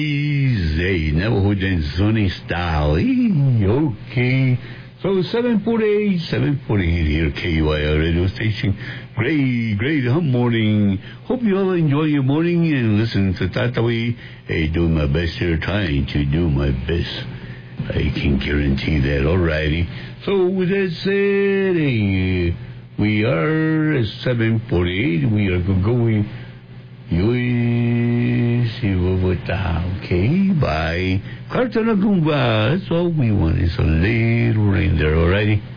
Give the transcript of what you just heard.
Easy, Navajo Denzoni style. Okay. So 748 here, KUIR radio station. Great morning. Hope you all enjoy your morning and listen to Tatawi. Hey, doing my best here, trying to do my best. I can guarantee that. Alrighty. So with that said, we are at 748. We are going. Okay, bye. Carta na Gumba. That's all we want is a little rain there, alrighty?